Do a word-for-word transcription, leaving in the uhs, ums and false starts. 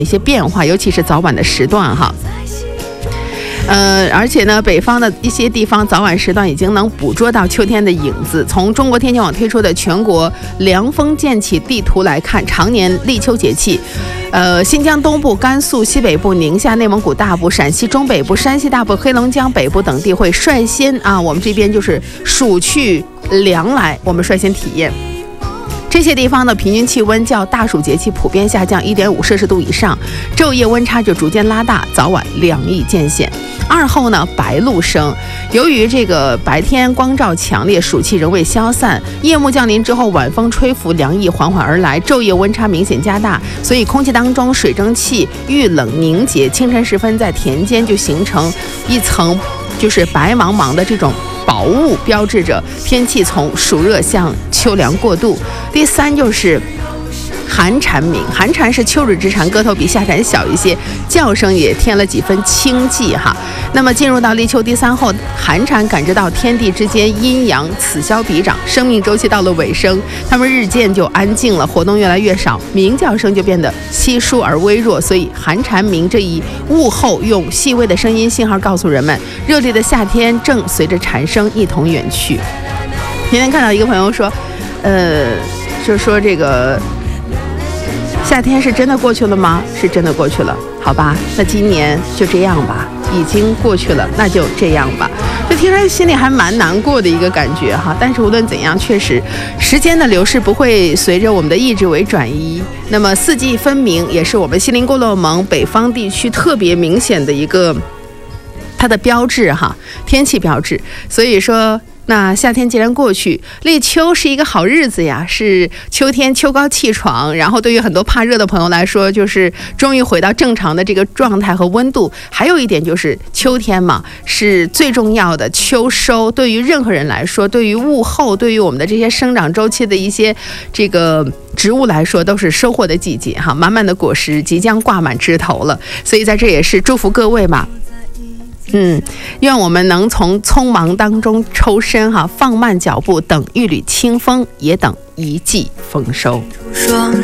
一些变化，尤其是早晚的时段哈。呃，而且呢，北方的一些地方早晚时段已经能捕捉到秋天的影子。从中国天气网推出的全国凉风渐起地图来看，常年立秋节气，呃，新疆东部、甘肃西北部、宁夏、内蒙古大部、陕西中北部、山西大部、黑龙江北部等地会率先啊，我们这边就是暑去凉来，我们率先体验。这些地方的平均气温较大暑节气普遍下降 一点五摄氏度以上，昼夜温差就逐渐拉大，早晚凉意渐显。二后呢，白露生，由于这个白天光照强烈，暑气仍未消散，夜幕降临之后，晚风吹拂，凉意缓缓而来，昼夜温差明显加大，所以空气当中水蒸气遇冷凝结，清晨时分在田间就形成一层就是白茫茫的这种薄雾，标志着天气从暑热向秋凉过渡。第三就是寒蝉鸣，寒蝉是秋日之蝉，个头比夏蝉小一些，叫声也添了几分清寂哈。那么进入到立秋第三后，寒蝉感知到天地之间阴阳此消彼长，生命周期到了尾声，它们日渐就安静了，活动越来越少，鸣叫声就变得稀疏而微弱，所以寒蝉鸣这一物候用细微的声音信号告诉人们，热烈的夏天正随着蝉声一同远去。今天看到一个朋友说，呃，就说这个夏天是真的过去了吗？是真的过去了，好吧，那今年就这样吧，已经过去了，那就这样吧。就听着心里还蛮难过的一个感觉哈。但是无论怎样，确实时间的流逝不会随着我们的意志为转移。那么四季分明也是我们锡林郭勒盟北方地区特别明显的一个它的标志哈，天气标志。所以说那夏天既然过去，立秋是一个好日子呀，是秋天秋高气爽，然后对于很多怕热的朋友来说，就是终于回到正常的这个状态和温度。还有一点就是秋天嘛，是最重要的秋收，对于任何人来说，对于物候，对于我们的这些生长周期的一些这个植物来说，都是收获的季节哈，满满的果实即将挂满枝头了。所以在这也是祝福各位嘛。嗯，愿我们能从匆忙当中抽身哈，放慢脚步，等一缕清风，也等一季丰收。